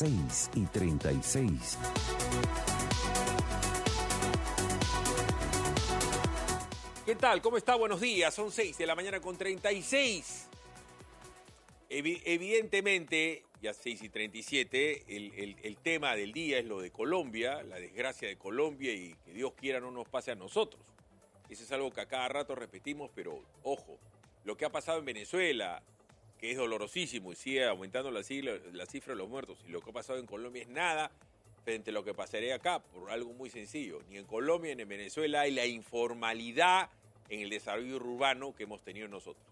6:36. ¿Qué tal? ¿Cómo está? Buenos días. Son 6:36 a.m. Evidentemente, ya 6:37, el tema del día es lo de Colombia, la desgracia de Colombia y que Dios quiera no nos pase a nosotros. Eso es algo que a cada rato repetimos, pero ojo, lo que ha pasado en Venezuela, que es dolorosísimo y sigue aumentando la cifra de los muertos, y lo que ha pasado en Colombia es nada frente a lo que pasaría acá, por algo muy sencillo. Ni en Colombia ni en Venezuela hay la informalidad en el desarrollo urbano que hemos tenido nosotros.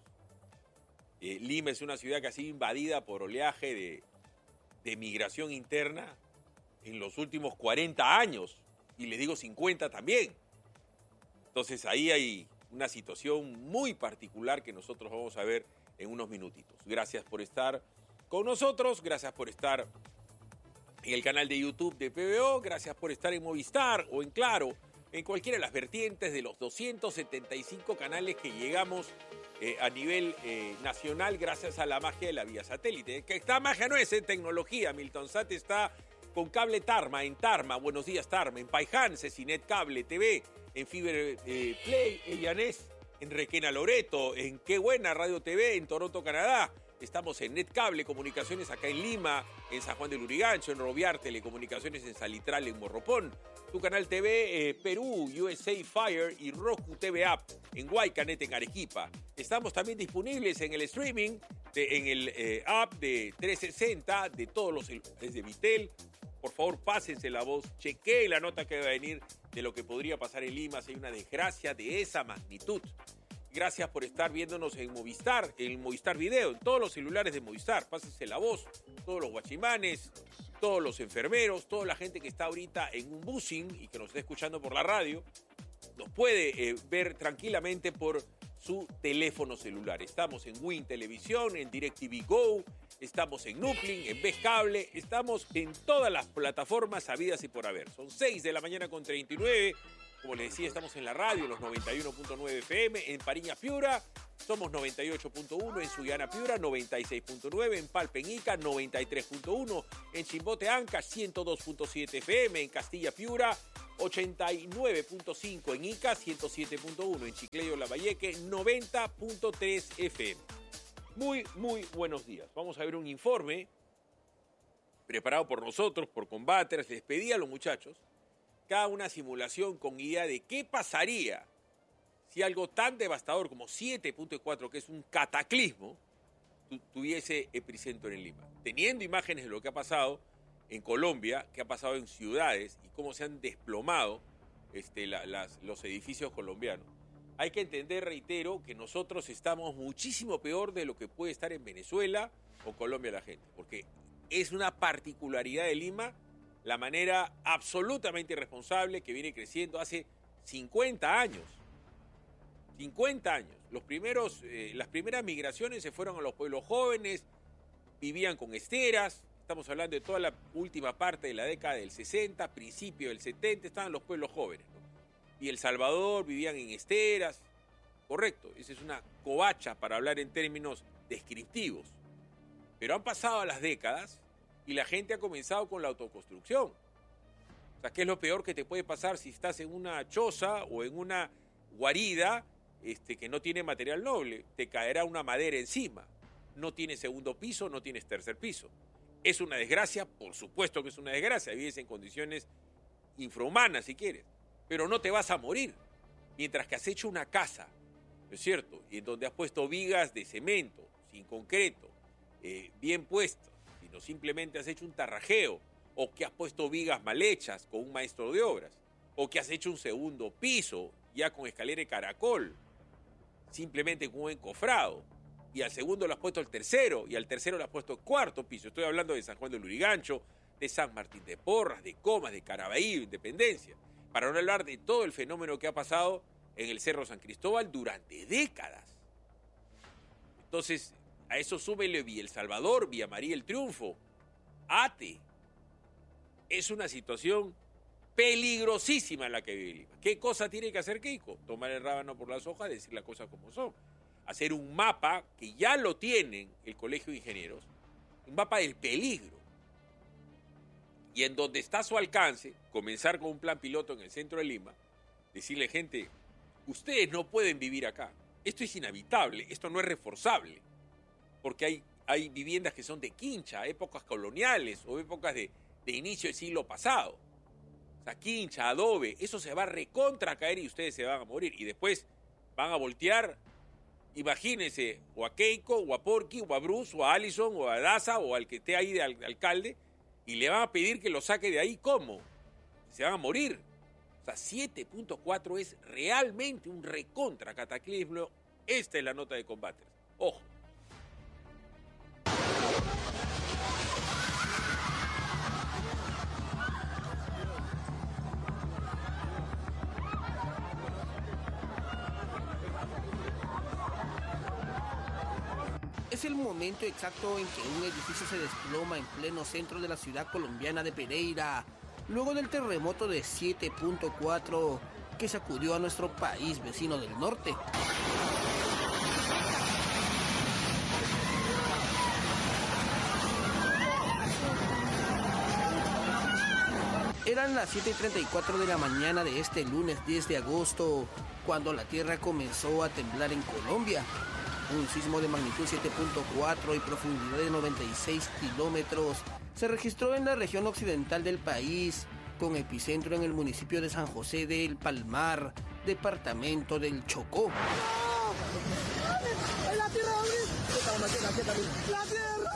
Lima es una ciudad que ha sido invadida por oleaje de migración interna en los últimos 40 años, y les digo 50 también. Entonces ahí hay una situación muy particular que nosotros vamos a ver en unos minutitos. Gracias por estar con nosotros, gracias por estar en el canal de YouTube de PBO, gracias por estar en Movistar o en Claro, en cualquiera de las vertientes de los 275 canales que llegamos a nivel nacional gracias a la magia de la vía satélite. Que esta magia no es en tecnología. Miltonsat está con cable Tarma, en Tarma, buenos días Tarma, en Paiján, Cecinet Cable TV, en Fiber Play, en Llanés, en Requena Loreto, en Qué Buena Radio TV, en Toronto, Canadá. Estamos en Netcable Comunicaciones acá en Lima, en San Juan del Lurigancho, en Roviar Telecomunicaciones en Salitral, en Morropón. Tu canal TV Perú, USA Fire y Roku TV App en Huaycanet, en Arequipa. Estamos también disponibles en el streaming, en el app de 360 de todos los celulares de Vitel. Por favor, pásense la voz, chequeen la nota que va a venir de lo que podría pasar en Lima si hay una desgracia de esa magnitud. Gracias por estar viéndonos en Movistar Video, en todos los celulares de Movistar. Pásense la voz, todos los guachimanes, todos los enfermeros, toda la gente que está ahorita en un busing y que nos está escuchando por la radio, nos puede ver tranquilamente por su teléfono celular. Estamos en Win Televisión, en DirecTV Go, estamos en Nuplin, en Ves Cable, estamos en todas las plataformas habidas y por haber. Son 6:39 a.m. Como les decía, estamos en la radio, en los 91.9 FM, en Pariña Piura, somos 98.1, en Sullana Piura, 96.9, en Palpeñica, 93.1, en Chimbote Anca, 102.7 FM, en Castilla Piura, 89.5, en Ica, 107.1, en Chiclayo Lambayeque, 90.3 FM. Muy buenos días. Vamos a ver un informe preparado por nosotros, por Combaters. Les pedí a los muchachos cada una simulación con idea de qué pasaría si algo tan devastador como 7.4, que es un cataclismo, tuviese epicentro en Lima. Teniendo imágenes de lo que ha pasado en Colombia, que ha pasado en ciudades y cómo se han desplomado los edificios colombianos. Hay que entender, reitero, que nosotros estamos muchísimo peor de lo que puede estar en Venezuela o Colombia la gente, porque es una particularidad de Lima la manera absolutamente irresponsable que viene creciendo hace 50 años. 50 años. Las primeras migraciones se fueron a los pueblos jóvenes, vivían con esteras. Estamos hablando de toda la última parte de la década del 60, principio del 70, estaban los pueblos jóvenes, ¿no? Y El Salvador vivían en esteras. Correcto, esa es una covacha para hablar en términos descriptivos. Pero han pasado las décadas y la gente ha comenzado con la autoconstrucción. O sea, ¿qué es lo peor que te puede pasar si estás en una choza o en una guarida que no tiene material noble? Te caerá una madera encima. No tienes segundo piso, no tienes tercer piso. ¿Es una desgracia? Por supuesto que es una desgracia. Vives en condiciones infrahumanas, si quieres. Pero no te vas a morir. Mientras que has hecho una casa, ¿no es cierto? Y en donde has puesto vigas de cemento, sin concreto, bien puestas, sino simplemente has hecho un tarrajeo, o que has puesto vigas mal hechas con un maestro de obras, o que has hecho un segundo piso ya con escalera de caracol, simplemente con un encofrado, y al segundo le has puesto el tercero, y al tercero le has puesto el cuarto piso. Estoy hablando de San Juan del Lurigancho, de San Martín de Porras, de Comas, de Caraballo, Independencia, para no hablar de todo el fenómeno que ha pasado en el Cerro San Cristóbal durante décadas. Entonces, a eso súmele Villa El Salvador, Villa María El Triunfo, Ate. Es una situación peligrosísima la que vive Lima. ¿Qué cosa tiene que hacer Keiko? Tomar el rábano por las hojas, decir las cosas como son. Hacer un mapa, que ya lo tienen el Colegio de Ingenieros, un mapa del peligro. y en donde está a su alcance, comenzar con un plan piloto en el centro de Lima, decirle, gente, ustedes no pueden vivir acá. Esto es inhabitable, esto no es reforzable, porque hay viviendas que son de quincha, épocas coloniales o épocas de inicio del siglo pasado. O sea, quincha, adobe, eso se va a recontra caer y ustedes se van a morir. Y después van a voltear, imagínense, o a Keiko, o a Porky, o a Bruce, o a Allison, o a Daza, o al que esté ahí de alcalde, y le van a pedir que lo saque de ahí. ¿Cómo? Se van a morir. O sea, 7.4 es realmente un recontra cataclismo. Esta es la nota de Combaters. Ojo. Es el momento exacto en que un edificio se desploma en pleno centro de la ciudad colombiana de Pereira, luego del terremoto de 7.4 que sacudió a nuestro país vecino del norte. Eran las 7:34 de la mañana de este lunes 10 de agosto, cuando la tierra comenzó a temblar en Colombia. Un sismo de magnitud 7.4 y profundidad de 96 kilómetros se registró en la región occidental del país, con epicentro en el municipio de San José del Palmar, departamento del Chocó. ¡La tierra! ¡La tierra!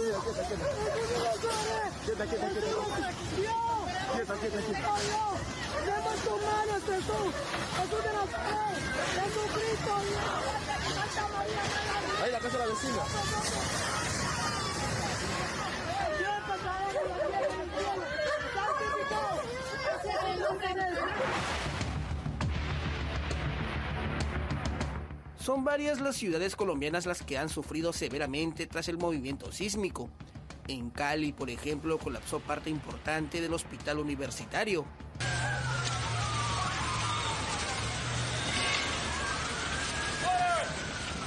¡Levanta tus manos, Jesús! ¡Jesús de Nazaret! ¡Jesucristo! Ahí la casa de la vecina. Son varias las ciudades colombianas las que han sufrido severamente tras el movimiento sísmico. En Cali, por ejemplo, colapsó parte importante del hospital universitario.